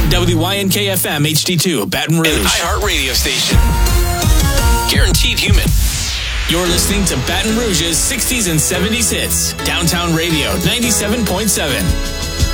WYNK-FM HD2, Baton Rouge. An iHeart radio station. Guaranteed human. You're listening to Baton Rouge's 60s and 70s hits. Downtown Radio, 97.7.